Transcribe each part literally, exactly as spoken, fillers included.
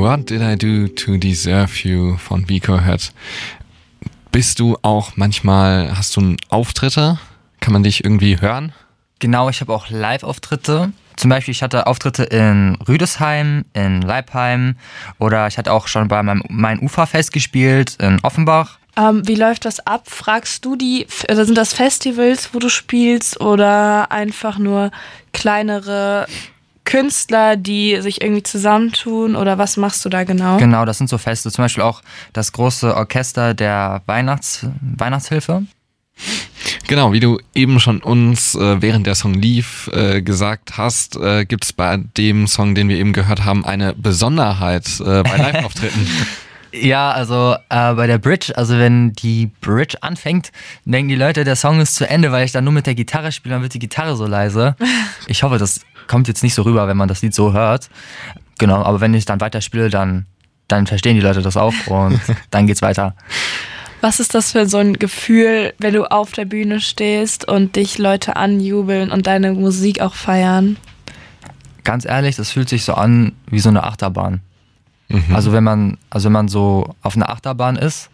What Did I Do to Deserve You von Vico Head. Bist du auch manchmal, hast du Auftritte? Kann man dich irgendwie hören? Genau, ich habe auch Live-Auftritte. Zum Beispiel, ich hatte Auftritte in Rüdesheim, in Leipheim oder ich hatte auch schon bei meinem Main-Ufer-Fest gespielt in Offenbach. Ähm, wie läuft das ab? Fragst du die, also sind das Festivals, wo du spielst oder einfach nur kleinere Künstler, die sich irgendwie zusammentun oder was machst du da genau? Genau, das sind so Feste. Zum Beispiel auch das große Orchester der Weihnachts- Weihnachtshilfe. Genau, wie du eben schon uns, äh, während der Song lief, äh, gesagt hast, äh, gibt es bei dem Song, den wir eben gehört haben, eine Besonderheit äh, bei Live-Auftritten. Ja, also äh, bei der Bridge, also wenn die Bridge anfängt, denken die Leute, der Song ist zu Ende, weil ich dann nur mit der Gitarre spiele, dann wird die Gitarre so leise. Ich hoffe, das kommt jetzt nicht so rüber, wenn man das Lied so hört. Genau, aber wenn ich dann weiterspiele, dann, dann verstehen die Leute das auch und dann geht's weiter. Was ist das für so ein Gefühl, wenn du auf der Bühne stehst und dich Leute anjubeln und deine Musik auch feiern? Ganz ehrlich, das fühlt sich so an wie so eine Achterbahn. Mhm. Also wenn man, also wenn man so auf einer Achterbahn ist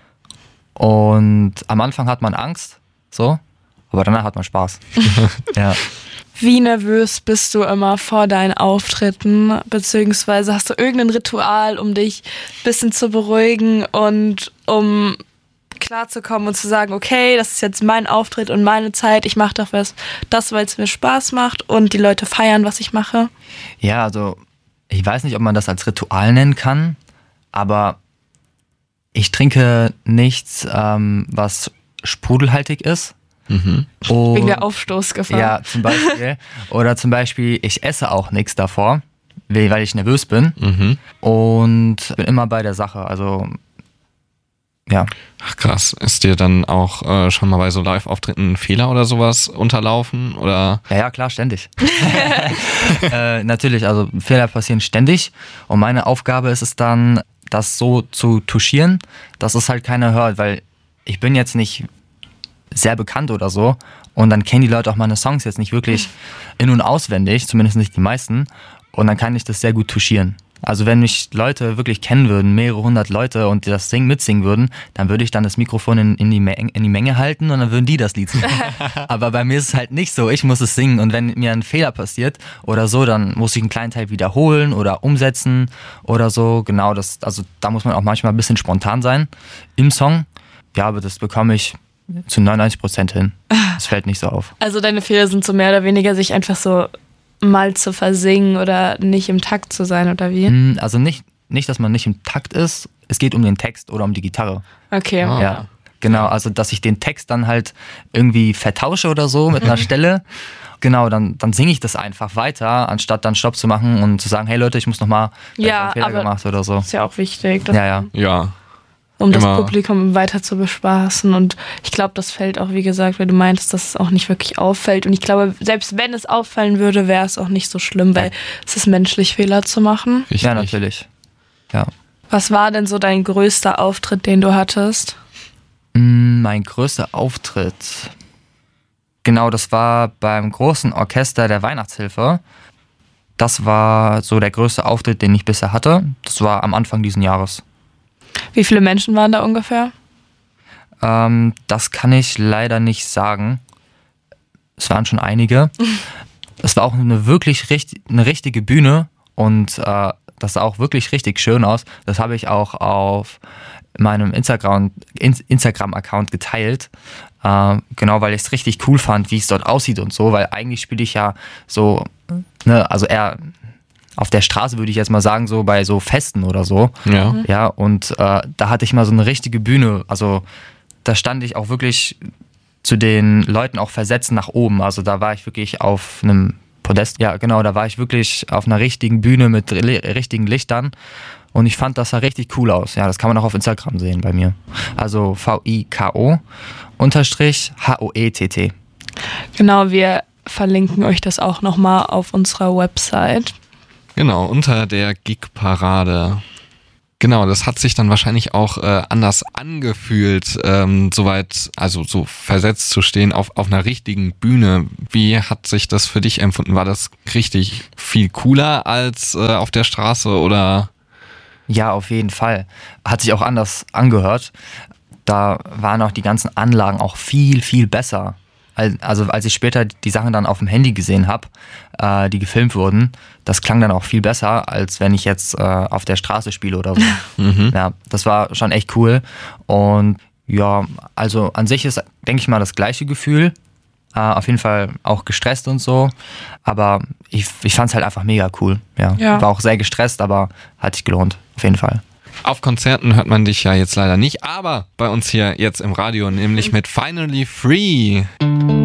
und am Anfang hat man Angst, so, aber danach hat man Spaß. Ja. Wie nervös bist du immer vor deinen Auftritten, beziehungsweise hast du irgendein Ritual, um dich ein bisschen zu beruhigen und um klarzukommen und zu sagen, okay, das ist jetzt mein Auftritt und meine Zeit, ich mache doch was, das, weil es mir Spaß macht und die Leute feiern, was ich mache? Ja, also ich weiß nicht, ob man das als Ritual nennen kann, aber ich trinke nichts, ähm, was sprudelhaltig ist. Mhm. Und, wegen der Aufstoßgefahr. Ja, zum Beispiel. Oder zum Beispiel, ich esse auch nichts davor, weil ich nervös bin. Mhm. Und bin immer bei der Sache. Also, ja. Ach krass, ist dir dann auch äh, schon mal bei so Live-Auftritten ein Fehler oder sowas unterlaufen? Oder? Ja, ja, klar, ständig. äh, natürlich, also Fehler passieren ständig. Und meine Aufgabe ist es dann, das so zu touchieren, dass es halt keiner hört, weil ich bin jetzt nicht sehr bekannt oder so und dann kennen die Leute auch meine Songs jetzt nicht wirklich in- und auswendig, zumindest nicht die meisten, und dann kann ich das sehr gut touchieren. Also wenn mich Leute wirklich kennen würden, mehrere hundert Leute und die das singen, mitsingen würden, dann würde ich dann das Mikrofon in, in, die Menge, in die Menge halten und dann würden die das Lied singen. Aber bei mir ist es halt nicht so, ich muss es singen und wenn mir ein Fehler passiert oder so, dann muss ich einen kleinen Teil wiederholen oder umsetzen oder so. Genau, das, also da muss man auch manchmal ein bisschen spontan sein im Song. Ja, aber das bekomme ich zu neunundneunzig Prozent hin. Das fällt nicht so auf. Also deine Fehler sind so mehr oder weniger, sich einfach so mal zu versingen oder nicht im Takt zu sein, oder wie? Also nicht, nicht, dass man nicht im Takt ist. Es geht um den Text oder um die Gitarre. Okay. Ah. Ja, genau. Also dass ich den Text dann halt irgendwie vertausche oder so mit einer Stelle. Genau, dann, dann singe ich das einfach weiter, anstatt dann Stopp zu machen und zu sagen, hey Leute, ich muss nochmal Ja, einen Fehler aber gemacht oder so. ist ja auch wichtig, dass Ja, ja. Ja. um das Immer. Publikum weiter zu bespaßen. Und ich glaube, das fällt auch, wie gesagt, weil du meintest, dass es auch nicht wirklich auffällt. Und ich glaube, selbst wenn es auffallen würde, wäre es auch nicht so schlimm, weil es ist menschlich, Fehler zu machen. Richtig. Ja, natürlich. Ja. Was war denn so dein größter Auftritt, den du hattest? Mein größter Auftritt. Genau, das war beim großen Orchester der Weihnachtshilfe. Das war so der größte Auftritt, den ich bisher hatte. Das war am Anfang diesen Jahres. Wie viele Menschen waren da ungefähr? Ähm, das kann ich leider nicht sagen. Es waren schon einige. Es war auch eine wirklich richtig, eine richtige Bühne und äh, das sah auch wirklich richtig schön aus. Das habe ich auch auf meinem Instagram, Instagram-Account geteilt. Äh, genau, weil ich es richtig cool fand, wie es dort aussieht und so, weil eigentlich spiele ich ja so, ne, also eher auf der Straße, würde ich jetzt mal sagen, so bei so Festen oder so. Ja. Mhm. Ja, und äh, da hatte ich mal so eine richtige Bühne. Also da stand ich auch wirklich zu den Leuten auch versetzt nach oben. Also da war ich wirklich auf einem Podest. Ja, genau, da war ich wirklich auf einer richtigen Bühne mit li- richtigen Lichtern. Und ich fand, das sah richtig cool aus. Ja, das kann man auch auf Instagram sehen bei mir. Also V I K O unterstrich H O E T T. Genau, wir verlinken euch das auch nochmal auf unserer Website. Genau, unter der Gig-Parade. Genau, das hat sich dann wahrscheinlich auch äh, anders angefühlt, ähm, soweit, also so versetzt zu stehen auf, auf einer richtigen Bühne. Wie hat sich das für dich empfunden? War das richtig viel cooler als äh, auf der Straße oder? Ja, auf jeden Fall. Hat sich auch anders angehört. Da waren auch die ganzen Anlagen auch viel, viel besser. Also als ich später die Sachen dann auf dem Handy gesehen habe, äh, die gefilmt wurden, das klang dann auch viel besser, als wenn ich jetzt äh, auf der Straße spiele oder so. Mhm. Ja, das war schon echt cool. Und ja, also an sich ist, denke ich mal, das gleiche Gefühl. Äh, auf jeden Fall auch gestresst und so. Aber ich, ich fand es halt einfach mega cool. Ja. Ja. War auch sehr gestresst, aber hat sich gelohnt. Auf jeden Fall. Auf Konzerten hört man dich ja jetzt leider nicht, aber bei uns hier jetzt im Radio, nämlich mit Finally Free.